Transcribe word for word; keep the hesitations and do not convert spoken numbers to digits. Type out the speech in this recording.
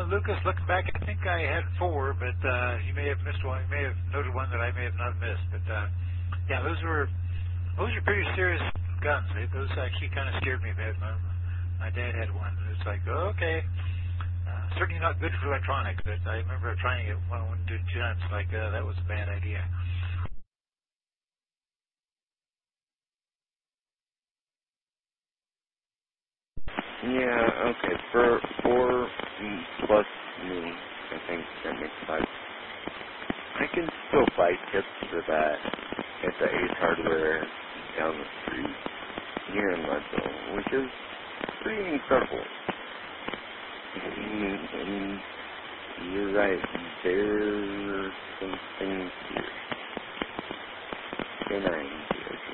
Lucas, looking back, I think I had four, but uh, you may have missed one. You may have noted one that I may have not missed. But uh, yeah, those were those are pretty serious guns. They, those actually kind of scared me a bit. My, my dad had one. It's like, oh, okay, uh, certainly not good for electronics. But I remember trying it one one did chance. Like uh, that was a bad idea. Yeah, okay. For four mm, plus me, I think that makes five. I can still buy tips for that at the Ace Hardware down the street here in Leadville, which is pretty incredible. And, and you're right, there's some things here. Good night.